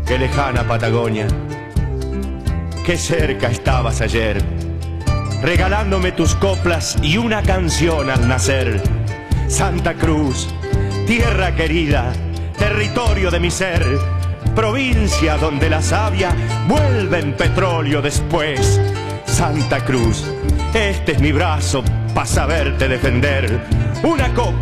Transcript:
Qué lejana Patagonia, qué cerca estabas ayer, regalándome tus coplas y una canción al nacer. Santa Cruz, tierra querida, territorio de mi ser, provincia donde la savia vuelve en petróleo después. Santa Cruz, este es mi brazo pa' saberte defender. Una copa